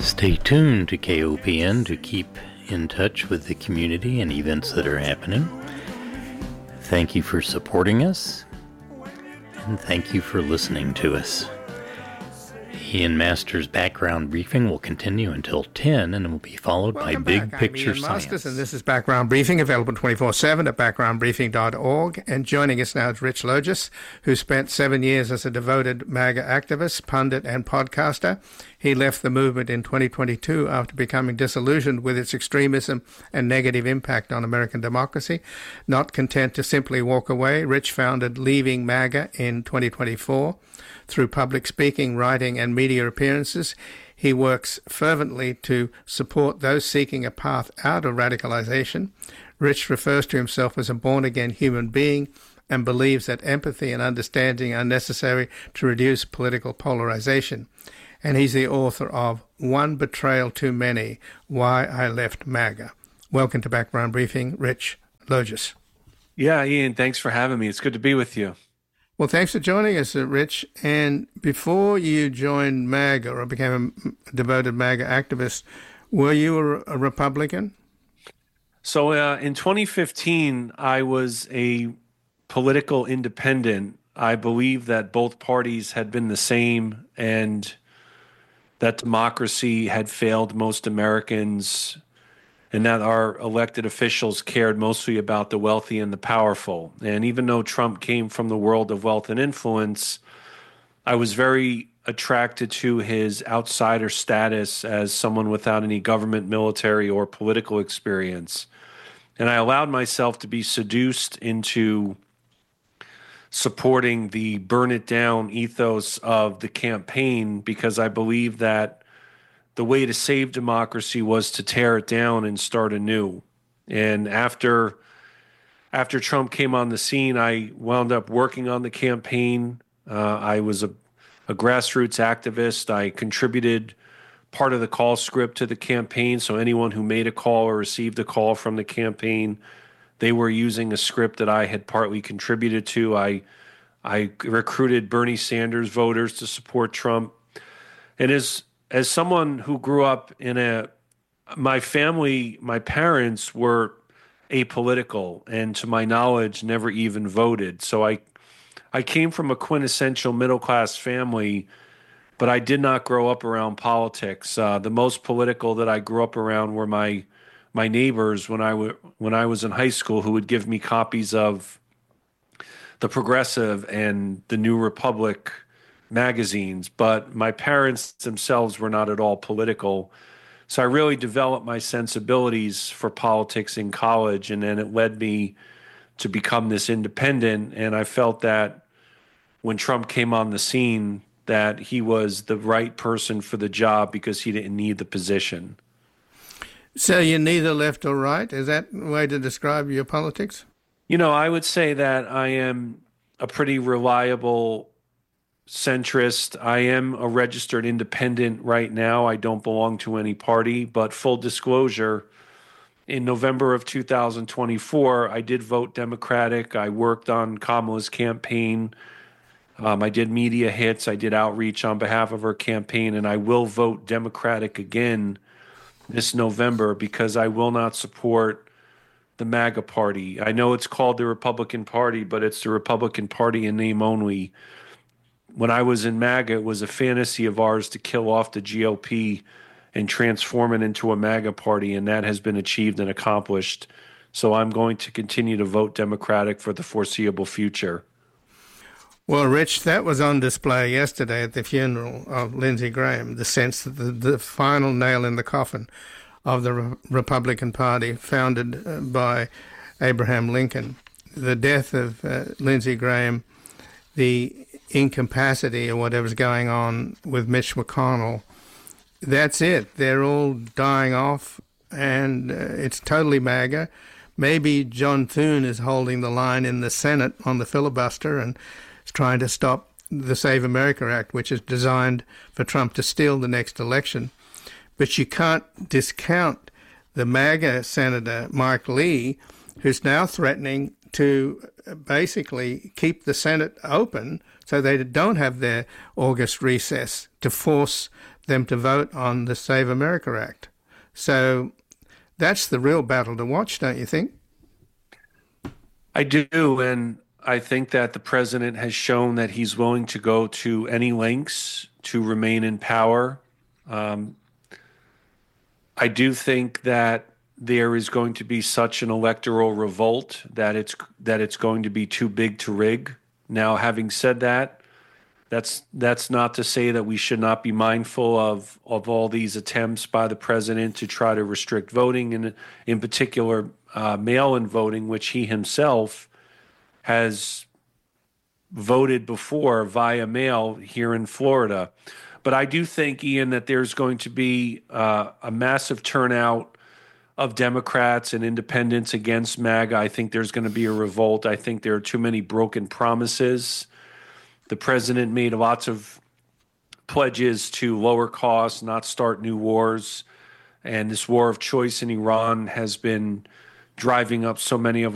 Stay tuned to KOPN to keep in touch with the community and events that are happening. Thank you for supporting us, and thank you for listening to us. Ian Masters' background briefing will continue until 10 and will be followed by Big Picture I'm Ian Science. Masters, and this is Background Briefing, available 24/7 at backgroundbriefing.org. And joining us now is Rich Logis, who spent 7 years as a devoted MAGA activist, pundit, and podcaster. He left the movement in 2022 after becoming disillusioned with its extremism and negative impact on American democracy. Not content to simply walk away, Rich founded Leaving MAGA in 2024. Through public speaking, writing, and media appearances, he works fervently to support those seeking a path out of radicalization. Rich refers to himself as a born-again human being and believes that empathy and understanding are necessary to reduce political polarization. And he's the author of One Betrayal Too Many, Why I Left MAGA. Welcome to Background Briefing, Rich Logis. Yeah, Ian, thanks for having me. It's good to be with you. Well, thanks for joining us, Rich. And before you joined MAGA or became a devoted MAGA activist, were you a Republican? So in 2015, I was a political independent. I believe that both parties had been the same and that democracy had failed most Americans, and that our elected officials cared mostly about the wealthy and the powerful. And even though Trump came from the world of wealth and influence, I was very attracted to his outsider status as someone without any government, military, or political experience. And I allowed myself to be seduced into supporting the burn it down ethos of the campaign because I believe that the way to save democracy was to tear it down and start anew. And after Trump came on the scene, I wound up working on the campaign. I was a grassroots activist. I contributed part of the call script to the campaign. So anyone who made a call or received a call from the campaign, they were using a script that I had partly contributed to. I recruited Bernie Sanders voters to support Trump. And as someone who grew up in my family, my parents were apolitical and to my knowledge never even voted. So I came from a quintessential middle-class family, but I did not grow up around politics. The most political that I grew up around were my neighbors when I was in high school, who would give me copies of The Progressive and The New Republic magazines, but my parents themselves were not at all political. So I really developed my sensibilities for politics in college, and then it led me to become this independent. And I felt that when Trump came on the scene, that he was the right person for the job because he didn't need the position. So you're neither left or right? Is that the way to describe your politics? You know, I would say that I am a pretty reliable centrist. I am a registered independent right now. I don't belong to any party, but full disclosure, in November of 2024, I did vote Democratic. I worked on Kamala's campaign. I did media hits. I did outreach on behalf of her campaign, and I will vote Democratic again this November because I will not support the MAGA party. I know it's called the Republican Party, but it's the Republican Party in name only. When I was in MAGA, it was a fantasy of ours to kill off the GOP and transform it into a MAGA party, and that has been achieved and accomplished. So I'm going to continue to vote Democratic for the foreseeable future. Well, Rich, that was on display yesterday at the funeral of Lindsey Graham, the sense that the final nail in the coffin of the Republican Party founded by Abraham Lincoln. The death of Lindsey Graham, the incapacity or whatever's going on with Mitch McConnell, that's it. They're all dying off, and it's totally MAGA. Maybe John Thune is holding the line in the Senate on the filibuster and is trying to stop the Save America Act, which is designed for Trump to steal the next election. But you can't discount the MAGA Senator Mike Lee, who's now threatening to basically keep the Senate open so they don't have their August recess to force them to vote on the Save America Act. So that's the real battle to watch, don't you think? I do, and I think that the president has shown that he's willing to go to any lengths to remain in power. I do think that there is going to be such an electoral revolt that it's going to be too big to rig. Now, having said that, that's not to say that we should not be mindful of all these attempts by the president to try to restrict voting, and in particular mail-in voting, which he himself has voted before via mail here in Florida. But I do think, Ian, that there's going to be a massive turnout of Democrats and independents against MAGA. I think there's going to be a revolt. I think there are too many broken promises. The president made lots of pledges to lower costs, not start new wars. And this war of choice in Iran has been driving up so many of